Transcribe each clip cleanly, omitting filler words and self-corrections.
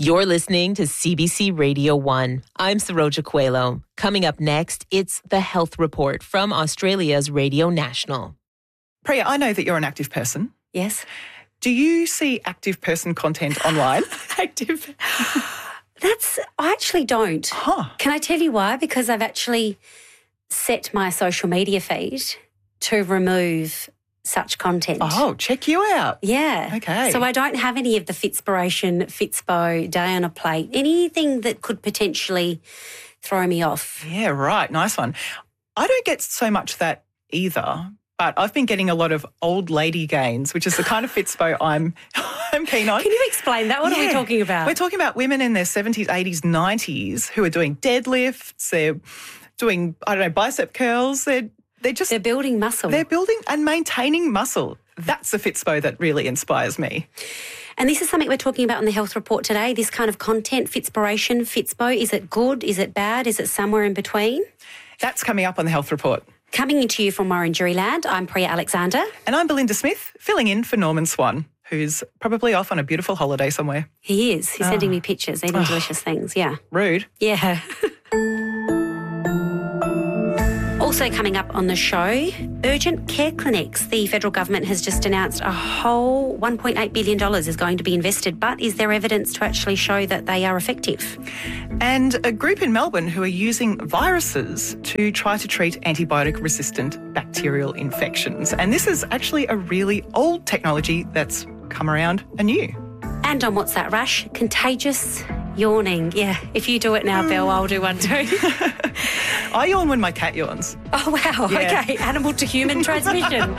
You're listening to CBC Radio 1. I'm Saroja Coelho. Coming up next, it's the Health Report from Australia's Radio National. Priya, I know that you're an active person. Yes. Do you see active person content online? Active. I actually don't. Huh. Can I tell you why? Because I've actually set my social media feed to remove such content. Oh, check you out. Yeah. Okay. So I don't have any of the Fitspiration, Fitspo, day on a plate, anything that could potentially throw me off. Yeah, right. Nice one. I don't get so much that either, but I've been getting a lot of old lady gains, which is the kind of Fitspo I'm keen on. Can you explain that? What are we talking about? We're talking about women in their 70s, 80s, 90s who are doing deadlifts, they're doing, bicep curls, They're building muscle. They're building and maintaining muscle. That's the Fitspo that really inspires me. And this is something we're talking about in the Health Report today, this kind of content, Fitspiration, Fitspo. Is it good? Is it bad? Is it somewhere in between? That's coming up on the Health Report. Coming into you from Wurundjeri Land, I'm Priya Alexander. And I'm Belinda Smith, filling in for Norman Swan, who's probably off on a beautiful holiday somewhere. He is. He's sending me pictures, eating delicious things, yeah. Rude. Yeah. Also coming up on the show, urgent care clinics. The federal government has just announced a whole $1.8 billion is going to be invested, but is there evidence to actually show that they are effective? And a group in Melbourne who are using viruses to try to treat antibiotic-resistant bacterial infections. And this is actually a really old technology that's come around anew. And on What's That Rash? Contagious yawning. Yeah, if you do it now, Belle, I'll do one too. I yawn when my cat yawns. Oh, wow. Yeah. Okay, animal to human transmission.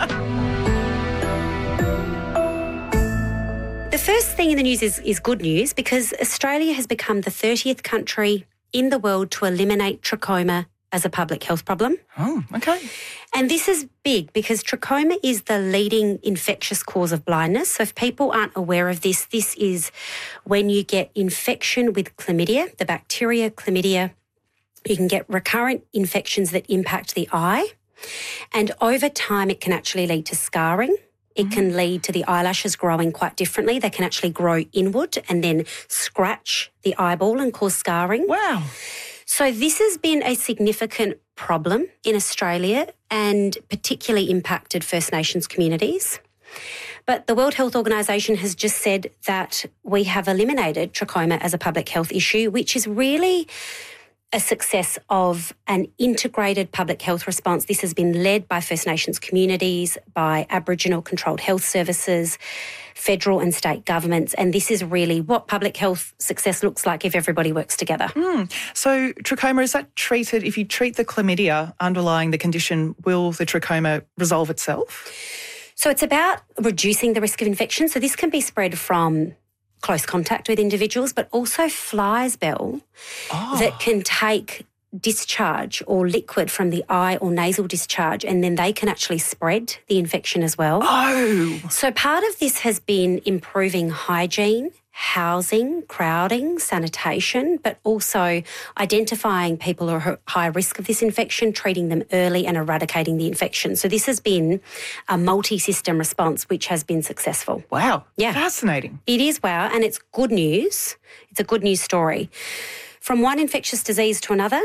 The first thing in the news is good news because Australia has become the 30th country in the world to eliminate trachoma as a public health problem. Oh, okay. And this is big because trachoma is the leading infectious cause of blindness. So if people aren't aware of this, this is when you get infection with chlamydia, the bacteria chlamydia. You can get recurrent infections that impact the eye. And over time, it can actually lead to scarring. It can lead to the eyelashes growing quite differently. They can actually grow inward and then scratch the eyeball and cause scarring. Wow. So this has been a significant problem in Australia and particularly impacted First Nations communities. But the World Health Organization has just said that we have eliminated trachoma as a public health issue, which is really a success of an integrated public health response. This has been led by First Nations communities, by Aboriginal controlled health services, federal and state governments, and this is really what public health success looks like if everybody works together. So trachoma, is that treated, if you treat the chlamydia underlying the condition, will the trachoma resolve itself? So it's about reducing the risk of infection. So this can be spread from close contact with individuals, but also flies, Belle, that can take discharge or liquid from the eye or nasal discharge, and then they can actually spread the infection as well. Oh. So part of this has been improving hygiene, housing, crowding, sanitation, but also identifying people who are at high risk of this infection, treating them early and eradicating the infection. So this has been a multi-system response which has been successful. Wow. Yeah. Fascinating. It is, wow, and it's good news. It's a good news story. From one infectious disease to another,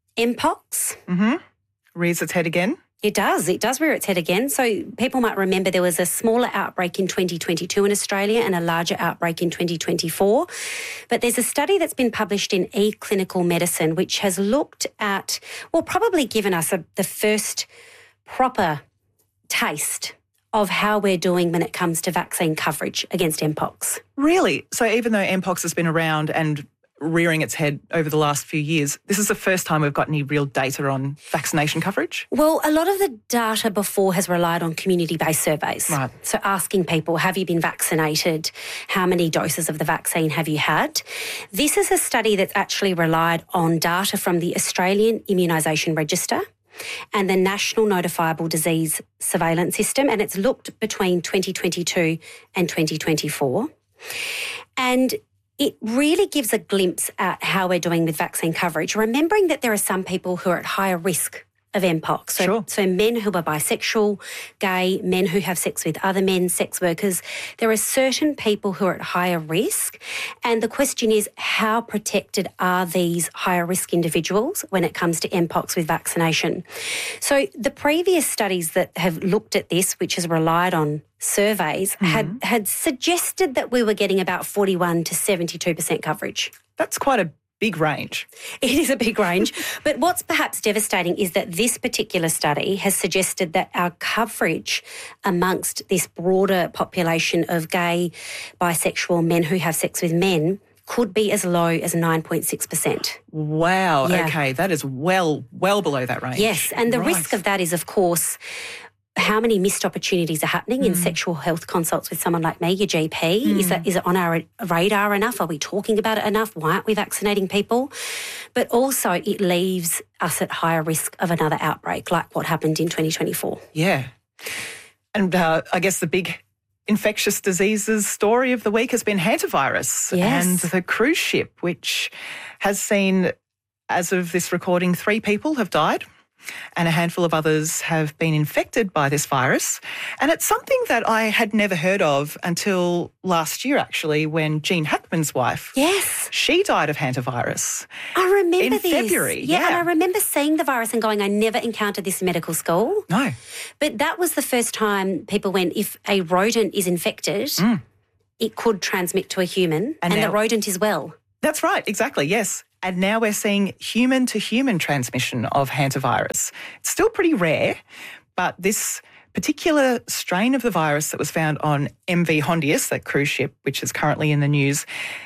Mpox. Rears its head again. It does rear its head again. So people might remember there was a smaller outbreak in 2022 in Australia and a larger outbreak in 2024. But there's a study that's been published in eClinical Medicine which has looked at, well, probably given us the first proper taste of how we're doing when it comes to vaccine coverage against Mpox. Really? So even though Mpox has been around and rearing its head over the last few years, this is the first time we've got any real data on vaccination coverage? Well, a lot of the data before has relied on community-based surveys. Right. So asking people, have you been vaccinated? How many doses of the vaccine have you had? This is a study that's actually relied on data from the Australian Immunisation Register and the National Notifiable Disease Surveillance System, and it's looked between 2022 and 2024. And it really gives a glimpse at how we're doing with vaccine coverage, remembering that there are some people who are at higher risk of MPOX. So men who are bisexual, gay, men who have sex with other men, sex workers, there are certain people who are at higher risk. And the question is, how protected are these higher risk individuals when it comes to MPOX with vaccination? So the previous studies that have looked at this, which has relied on surveys, had suggested that we were getting about 41 to 72% coverage. That's quite a big range. It is a big range. But what's perhaps devastating is that this particular study has suggested that our coverage amongst this broader population of gay, bisexual men who have sex with men could be as low as 9.6%. Wow. Yeah. Okay. That is well below that range. Yes. And the risk of that is, of course, how many missed opportunities are happening in sexual health consults with someone like me, your GP? Is it on our radar enough? Are we talking about it enough? Why aren't we vaccinating people? But also it leaves us at higher risk of another outbreak like what happened in 2024. Yeah. And I guess the big infectious diseases story of the week has been hantavirus and the cruise ship, which has seen, as of this recording, 3 people have died and a handful of others have been infected by this virus. And it's something that I had never heard of until last year, actually, when Gene Hackman's wife, she died of hantavirus. I remember in February. Yeah, and I remember seeing the virus and going, I never encountered this in medical school. No. But that was the first time people went, if a rodent is infected, it could transmit to a human and the rodent is well. That's right, exactly, yes. And now we're seeing human-to-human transmission of hantavirus. It's still pretty rare, but this particular strain of the virus that was found on MV Hondius, that cruise ship, which is currently in the news,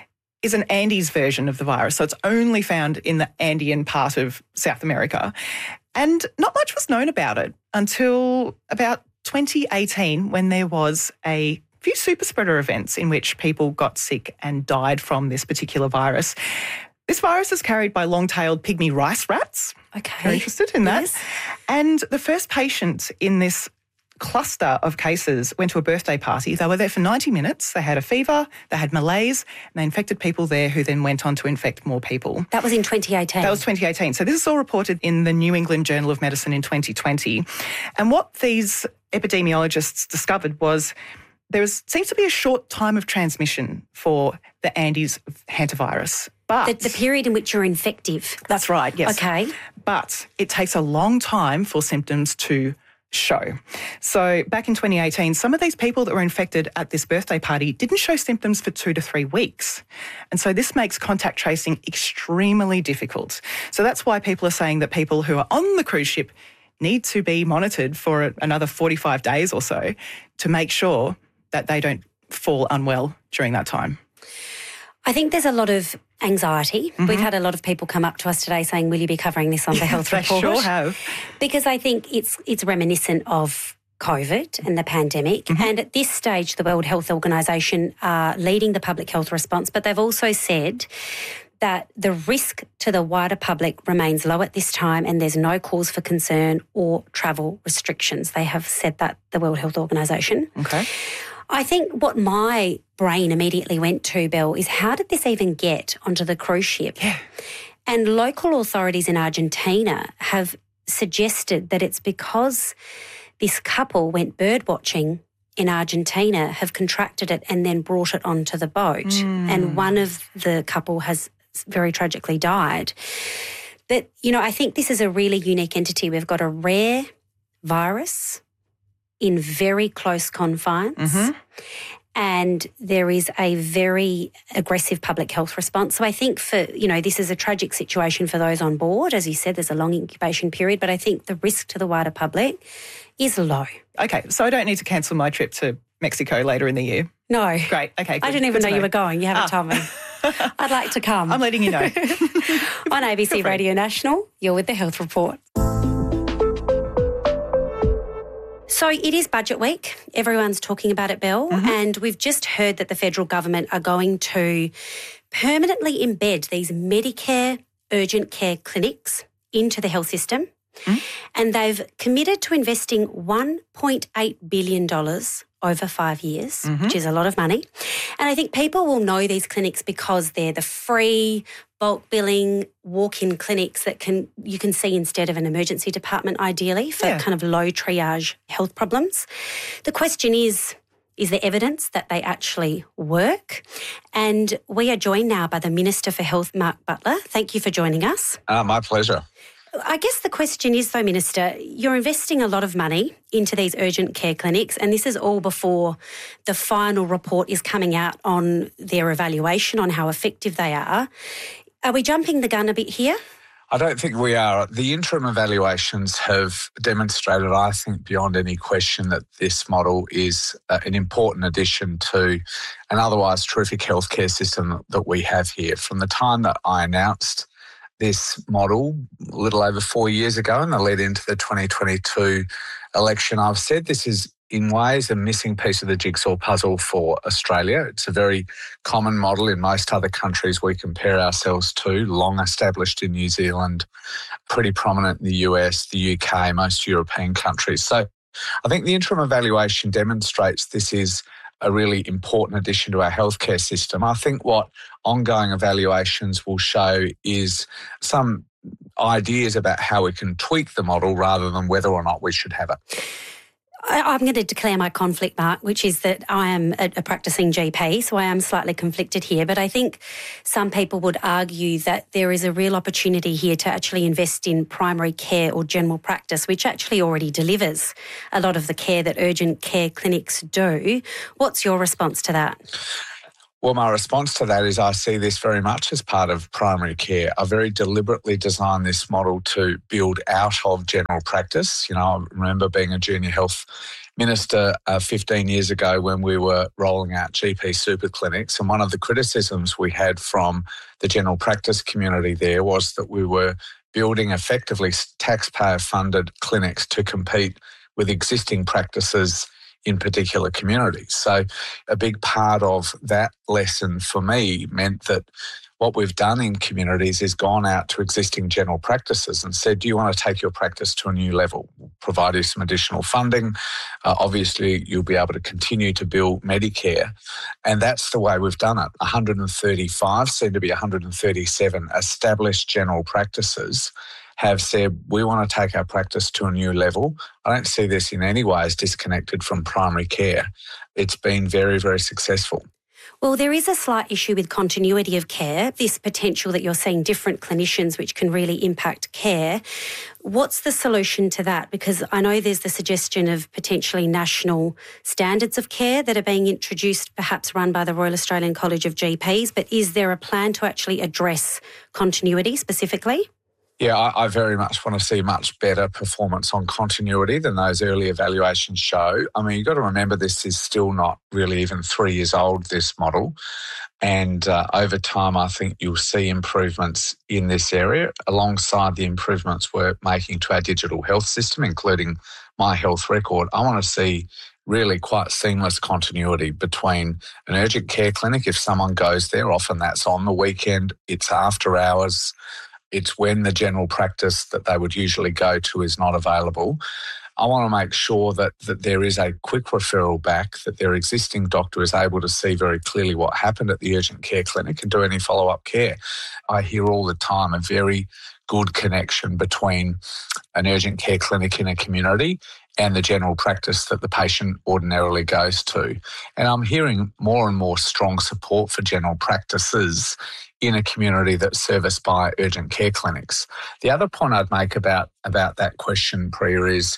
is an Andes version of the virus. So it's only found in the Andean part of South America. And not much was known about it until about 2018, when there was a few super spreader events in which people got sick and died from this particular virus. This virus is carried by long-tailed pygmy rice rats. Okay. Very interested in that. Yes. And the first patient in this cluster of cases went to a birthday party. They were there for 90 minutes. They had a fever, they had malaise, and they infected people there who then went on to infect more people. That was in 2018? That was 2018. So this is all reported in the New England Journal of Medicine in 2020. And what these epidemiologists discovered was there seems to be a short time of transmission for the Andes hantavirus. But the period in which you're infective. That's right, yes. Okay. But it takes a long time for symptoms to show. So back in 2018, some of these people that were infected at this birthday party didn't show symptoms for 2 to 3 weeks. And so this makes contact tracing extremely difficult. So that's why people are saying that people who are on the cruise ship need to be monitored for another 45 days or so to make sure that they don't fall unwell during that time. I think there's a lot of anxiety. We've had a lot of people come up to us today saying, will you be covering this on the health report? They sure have. Because I think it's reminiscent of COVID and the pandemic. And at this stage, the World Health Organization are leading the public health response, but they've also said that the risk to the wider public remains low at this time and there's no cause for concern or travel restrictions. They have said that, the World Health Organization. Okay. I think what my brain immediately went to, Bill, is how did this even get onto the cruise ship? Yeah. And local authorities in Argentina have suggested that it's because this couple went bird watching in Argentina, have contracted it and then brought it onto the boat. And one of the couple has very tragically died. But, I think this is a really unique entity. We've got a rare virus in very close confines, and there is a very aggressive public health response. So I think this is a tragic situation for those on board. As you said, there's a long incubation period, but I think the risk to the wider public is low. Okay, so I don't need to cancel my trip to Mexico later in the year? No. Great, okay. Good. I didn't even know you were going. You haven't told me. I'd like to come. I'm letting you know. On ABC Radio National, you're with the Health Report. So it is budget week. Everyone's talking about it, Bill. And we've just heard that the federal government are going to permanently embed these Medicare urgent care clinics into the health system. And they've committed to investing $1.8 billion over 5 years, which is a lot of money. And I think people will know these clinics because they're the free bulk billing walk-in clinics that you can see instead of an emergency department, ideally, for kind of low triage health problems. The question is there evidence that they actually work? And we are joined now by the Minister for Health, Mark Butler. Thank you for joining us. My pleasure. I guess the question is, though, Minister, you're investing a lot of money into these urgent care clinics, and this is all before the final report is coming out on their evaluation on how effective they are. Are we jumping the gun a bit here? I don't think we are. The interim evaluations have demonstrated, I think, beyond any question that this model is an important addition to an otherwise terrific healthcare system that we have here. From the time that I announced this model a little over 4 years ago and the lead into the 2022 election, I've said this is in ways a missing piece of the jigsaw puzzle for Australia. It's a very common model in most other countries we compare ourselves to, long established in New Zealand, pretty prominent in the US, the UK, most European countries. So I think the interim evaluation demonstrates this is a really important addition to our healthcare system. I think what ongoing evaluations will show is some ideas about how we can tweak the model rather than whether or not we should have it. I'm going to declare my conflict, Mark, which is that I am a practicing GP, so I am slightly conflicted here. But I think some people would argue that there is a real opportunity here to actually invest in primary care or general practice, which actually already delivers a lot of the care that urgent care clinics do. What's your response to that? Well, my response to that is I see this very much as part of primary care. I very deliberately designed this model to build out of general practice. You know, I remember being a junior health minister 15 years ago when we were rolling out GP super clinics, and one of the criticisms we had from the general practice community there was that we were building effectively taxpayer-funded clinics to compete with existing practices in particular communities. So a big part of that lesson for me meant that what we've done in communities is gone out to existing general practices and said, do you want to take your practice to a new level? We'll provide you some additional funding. Obviously, you'll be able to continue to bill Medicare. And that's the way we've done it. 135, soon to be 137 established general practices have said, we want to take our practice to a new level. I don't see this in any way as disconnected from primary care. It's been very, very successful. Well, there is a slight issue with continuity of care, this potential that you're seeing different clinicians which can really impact care. What's the solution to that? Because I know there's the suggestion of potentially national standards of care that are being introduced, perhaps run by the Royal Australian College of GPs, but is there a plan to actually address continuity specifically? Yeah, I very much want to see much better performance on continuity than those early evaluations show. I mean, you've got to remember this is still not really even 3 years old, this model. And over time, I think you'll see improvements in this area alongside the improvements we're making to our digital health system, including My Health Record. I want to see really quite seamless continuity between an urgent care clinic. If someone goes there, often that's on the weekend, it's after hours, it's when the general practice that they would usually go to is not available. I want to make sure that there is a quick referral back, that their existing doctor is able to see very clearly what happened at the urgent care clinic and do any follow-up care. I hear all the time a very good connection between an urgent care clinic in a community and the general practice that the patient ordinarily goes to. And I'm hearing more and more strong support for general practices in a community that's serviced by urgent care clinics. The other point I'd make about that question, Priya, is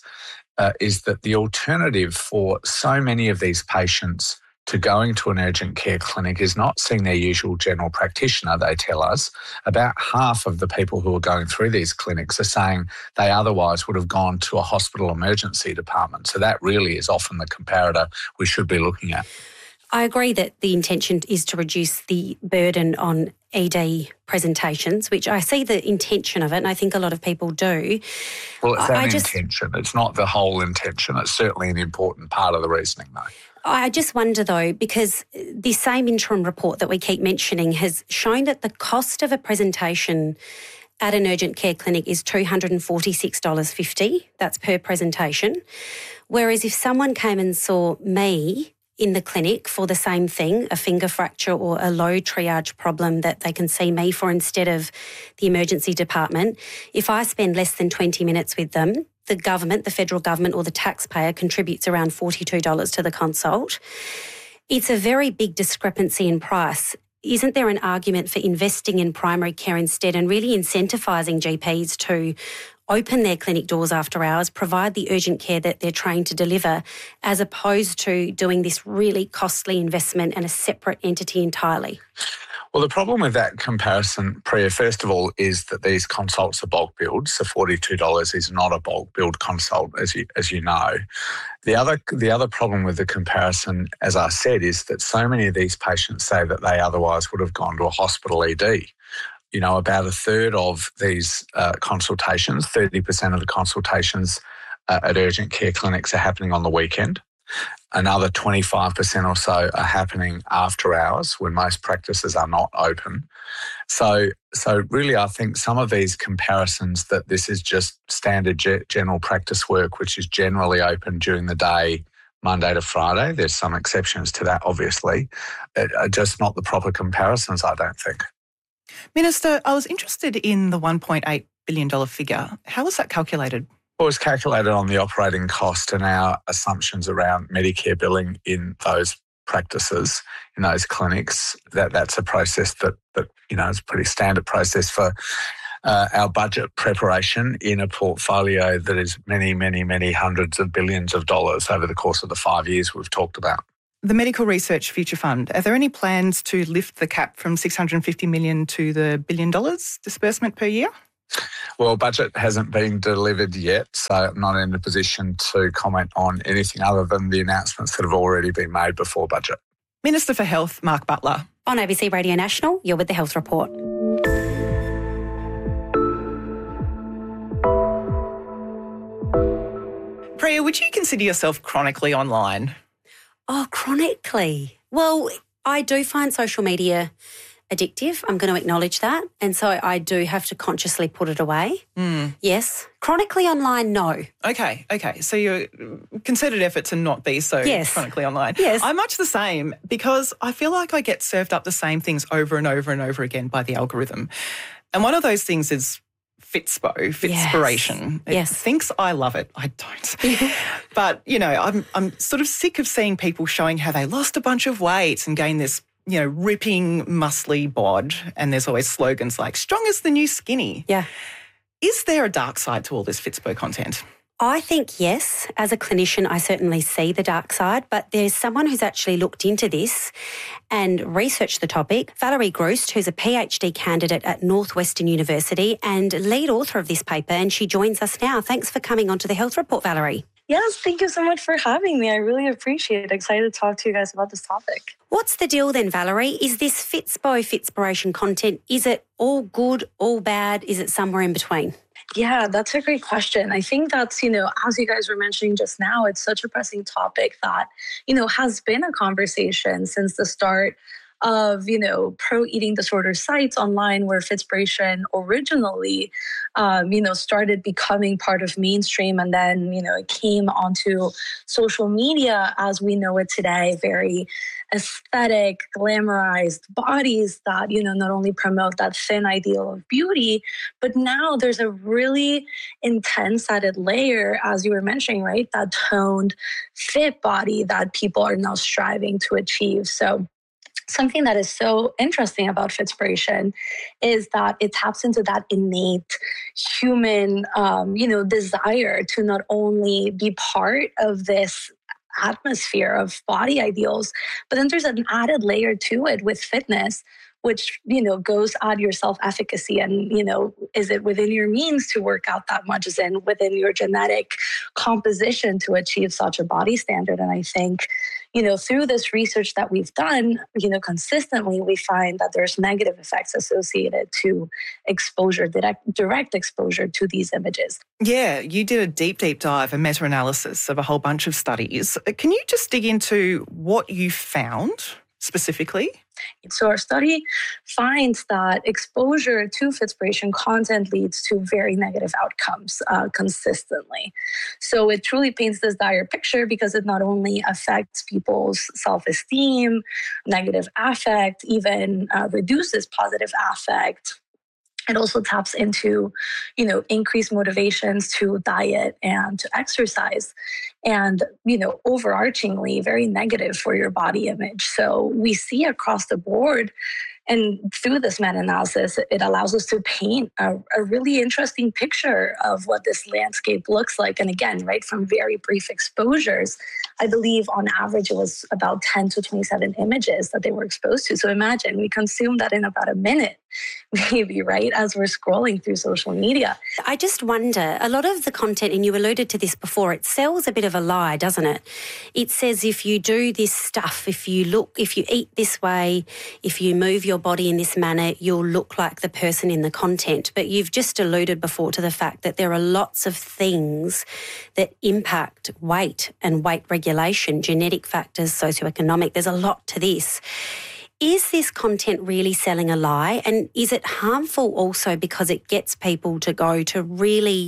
that the alternative for so many of these patients to going to an urgent care clinic is not seeing their usual general practitioner, they tell us. About half of the people who are going through these clinics are saying they otherwise would have gone to a hospital emergency department. So that really is often the comparator we should be looking at. I agree that the intention is to reduce the burden on ED presentations, which I see the intention of it, and I think a lot of people do. Well, it's an intention. It's not the whole intention. It's certainly an important part of the reasoning, though. I just wonder, though, because the same interim report that we keep mentioning has shown that the cost of a presentation at an urgent care clinic is $246.50. That's per presentation. Whereas if someone came and saw me in the clinic for the same thing, a finger fracture or a low triage problem that they can see me for instead of the emergency department, if I spend less than 20 minutes with them, the government, the federal government or the taxpayer contributes around $42 to the consult. It's a very big discrepancy in price. Isn't there an argument for investing in primary care instead and really incentivising GPs to open their clinic doors after hours, provide the urgent care that they're trained to deliver, as opposed to doing this really costly investment and a separate entity entirely? Well, the problem with that comparison, Priya, first of all, is that these consults are bulk billed. So $42 is not a bulk billed consult, as you know. The other problem with the comparison, as I said, is that so many of these patients say that they otherwise would have gone to a hospital ED. You know, about a third of these consultations, 30% of the consultations at urgent care clinics are happening on the weekend. Another 25% or so are happening after hours when most practices are not open. So really, I think some of these comparisons that this is just standard general practice work, which is generally open during the day, Monday to Friday. There's some exceptions to that, obviously, are just not the proper comparisons, I don't think. Minister, I was interested in the $1.8 billion figure. How was that calculated? Well, it's calculated on the operating cost and our assumptions around Medicare billing in those practices, in those clinics. That's a process that you know is a pretty standard process for our budget preparation in a portfolio that is many, many, many hundreds of billions of dollars over the course of the 5 years we've talked about. The Medical Research Future Fund, are there any plans to lift the cap from $650 million to the $1 billion disbursement per year? Well, budget hasn't been delivered yet, so I'm not in a position to comment on anything other than the announcements that have already been made before budget. Minister for Health, Mark Butler. On ABC Radio National, you're with the Health Report. Priya, would you consider yourself chronically online? Oh, chronically. Well, I do find social media addictive. I'm going to acknowledge that. And so I do have to consciously put it away. Yes. Chronically online, no. Okay. So you're concerted effort to not be so chronically online. Yes. I'm much the same because I feel like I get served up the same things over and over and over again by the algorithm. And one of those things is Fitspiration. It thinks I love it. I don't. But, you know, I'm sort of sick of seeing people showing how they lost a bunch of weight and gained this, you know, ripping, muscly bod. And there's always slogans like, strong as the new skinny. Yeah. Is there a dark side to all this Fitspo content? I think yes. As a clinician, I certainly see the dark side, but there's someone who's actually looked into this and researched the topic, Valerie Groost, who's a PhD candidate at Northwestern University and lead author of this paper, and she joins us now. Thanks for coming onto the Health Report, Valerie. Yes, thank you so much for having me. I really appreciate it. Excited to talk to you guys about this topic. What's the deal then, Valerie? Is this Fitspiration content, is it all good, all bad? Is it somewhere in between? Yeah, that's a great question. I think that's, as you guys were mentioning just now, it's such a pressing topic that, has been a conversation since the start of, pro-eating disorder sites online where Fitspiration originally, started becoming part of mainstream. And then, it came onto social media as we know it today, very aesthetic, glamorized bodies that, not only promote that thin ideal of beauty, but now there's a really intense added layer, as you were mentioning, right? That toned, fit body that people are now striving to achieve. So something that is so interesting about Fitspiration is that it taps into that innate human, desire to not only be part of this atmosphere of body ideals, but then there's an added layer to it with fitness, which, goes at your self-efficacy and, is it within your means to work out that much? Is it within your genetic composition to achieve such a body standard? And I think, through this research that we've done, consistently, we find that there's negative effects associated to exposure, direct exposure to these images. Yeah, you did a deep dive, a meta-analysis of a whole bunch of studies. Can you just dig into what you found specifically? So our study finds that exposure to Fitspiration content leads to very negative outcomes consistently. So it truly paints this dire picture because it not only affects people's self-esteem, negative affect, even reduces positive affect. It also taps into, increased motivations to diet and to exercise, and, overarchingly very negative for your body image. So we see across the board, and through this meta-analysis, it allows us to paint a really interesting picture of what this landscape looks like. And again, right, from very brief exposures, I believe on average it was about 10 to 27 images that they were exposed to. So imagine we consume that in about a minute, maybe, right, as we're scrolling through social media. I just wonder, a lot of the content, and you alluded to this before, it sells a bit of a lie, doesn't it? It says if you do this stuff, if you eat this way, if you move your body in this manner, you'll look like the person in the content. But you've just alluded before to the fact that there are lots of things that impact weight and weight regulation, genetic factors, socioeconomic. There's a lot to this. Is this content really selling a lie? And is it harmful also because it gets people to go to really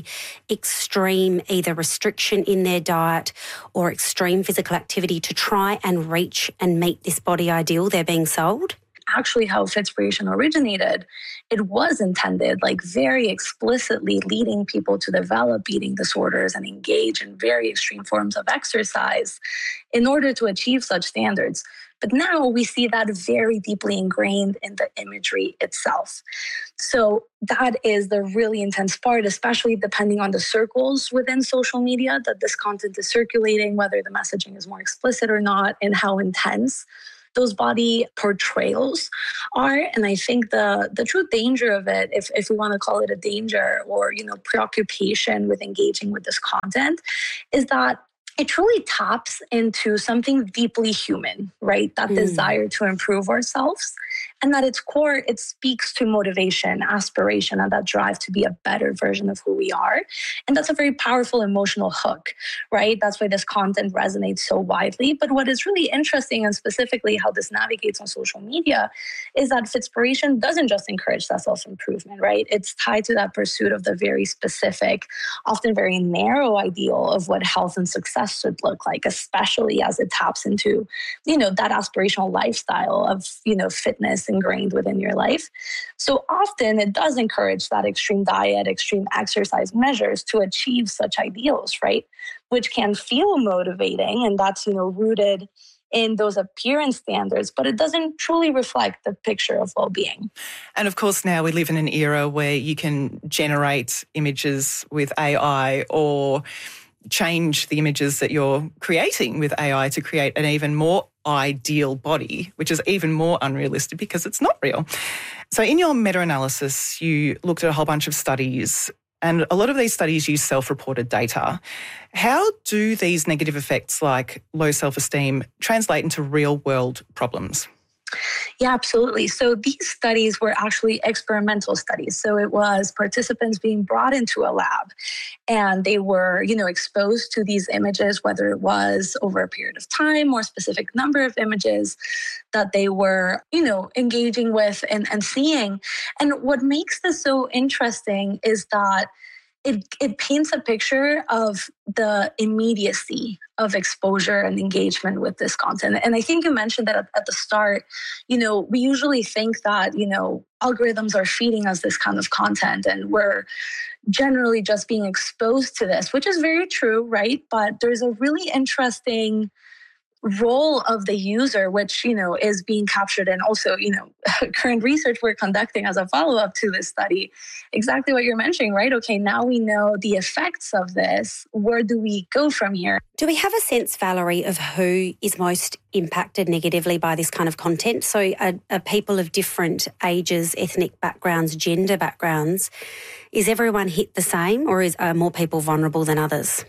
extreme either restriction in their diet or extreme physical activity to try and reach and meet this body ideal they're being sold? Actually, how Fitspiration originated, it was intended, like very explicitly leading people to develop eating disorders and engage in very extreme forms of exercise in order to achieve such standards. But now we see that very deeply ingrained in the imagery itself. So that is the really intense part, especially depending on the circles within social media that this content is circulating, whether the messaging is more explicit or not, and how intense those body portrayals are. And I think the true danger of it, if we want to call it a danger or, preoccupation with engaging with this content, is that it truly taps into something deeply human, right? That desire to improve ourselves. And at its core, it speaks to motivation, aspiration, and that drive to be a better version of who we are. And that's a very powerful emotional hook, right? That's why this content resonates so widely. But what is really interesting, and specifically how this navigates on social media, is that Fitspiration doesn't just encourage that self-improvement, right? It's tied to that pursuit of the very specific, often very narrow ideal of what health and success should look like, especially as it taps into, that aspirational lifestyle of, fitness ingrained within your life. So often it does encourage that extreme diet, extreme exercise measures to achieve such ideals, right? Which can feel motivating, and that's, rooted in those appearance standards, but it doesn't truly reflect the picture of well-being. And of course, now we live in an era where you can generate images with AI or change the images that you're creating with AI to create an even more ideal body, which is even more unrealistic because it's not real. So in your meta-analysis, you looked at a whole bunch of studies, and a lot of these studies use self-reported data. How do these negative effects like low self-esteem translate into real-world problems? Yeah, absolutely. So these studies were actually experimental studies. So it was participants being brought into a lab, and they were, exposed to these images, whether it was over a period of time or a specific number of images that they were, engaging with and seeing. And what makes this so interesting is that it paints a picture of the immediacy of exposure and engagement with this content. And I think you mentioned that at the start, we usually think that, algorithms are feeding us this kind of content and we're generally just being exposed to this, which is very true, right? But there's a really interesting role of the user, which, is being captured, and also, current research we're conducting as a follow-up to this study, exactly what you're mentioning, right? Okay, now we know the effects of this. Where do we go from here? Do we have a sense, Valerie, of who is most impacted negatively by this kind of content? So are people of different ages, ethnic backgrounds, gender backgrounds, is everyone hit the same, or are more people vulnerable than others?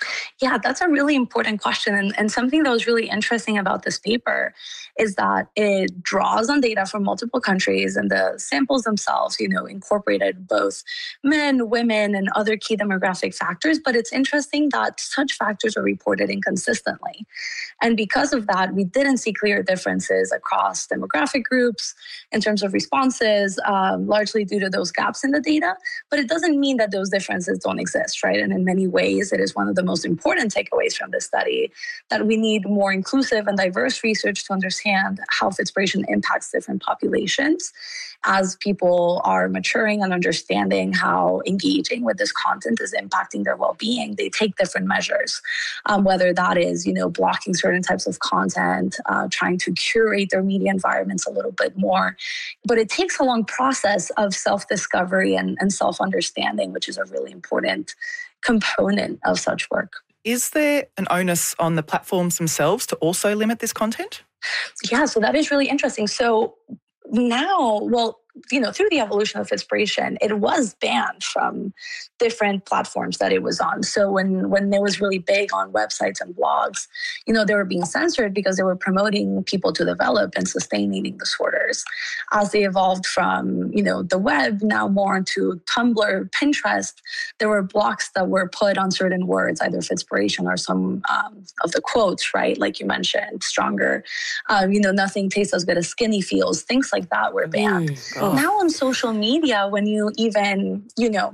Yeah, that's a really important question. And something that was really interesting about this paper is that it draws on data from multiple countries, and the samples themselves, incorporated both men, women, and other key demographic factors. But it's interesting that such factors are reported inconsistently. And because of that, we didn't see clear differences across demographic groups in terms of responses, largely due to those gaps in the data. But it doesn't mean that those differences don't exist, right? And in many ways, it is one of the most important takeaways from this study that we need more inclusive and diverse research to understand how Fitspiration impacts different populations as people are maturing and understanding how engaging with this content is impacting their well-being. They take different measures, whether that is, blocking certain types of content, trying to curate their media environments a little bit more. But it takes a long process of self-discovery and self-understanding, which is a really important component of such work. Is there an onus on the platforms themselves to also limit this content? Yeah, so that is really interesting. So now, through the evolution of Fitspiration, it was banned from different platforms that it was on. So when it was really big on websites and blogs, they were being censored because they were promoting people to develop and sustain eating disorders. As they evolved from, the web now more into Tumblr, Pinterest, there were blocks that were put on certain words, either Fitspiration or some of the quotes, right? Like you mentioned, stronger, nothing tastes as good as skinny feels, things like that were banned. Now on social media, when you even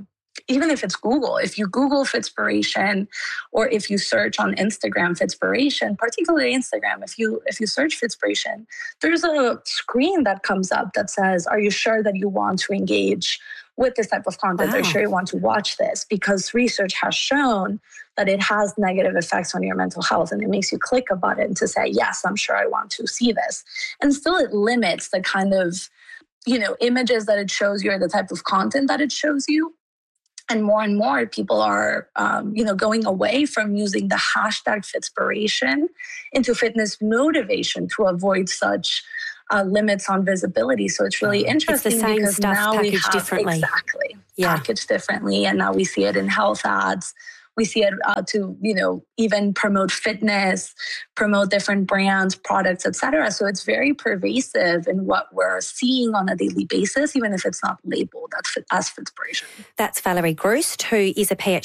if it's Google, if you Google Fitspiration, or if you search on Instagram Fitspiration, particularly Instagram, if you search Fitspiration, there's a screen that comes up that says, "Are you sure that you want to engage with this type of content? Wow. Are you sure you want to watch this?" Because research has shown that it has negative effects on your mental health, and it makes you click a button to say, "Yes, I'm sure I want to see this." And still, it limits the kind of images that it shows you or the type of content that it shows you. And more people are, going away from using the hashtag Fitspiration into fitness motivation to avoid such limits on visibility. So it's really interesting, it's the same because stuff now we have differently. Packaged differently, and now we see it in health ads. We see it to, even promote fitness, promote different brands, products, etc. So it's very pervasive in what we're seeing on a daily basis, even if it's not labeled as Fitspiration. That's Valerie Groost, who is a PhD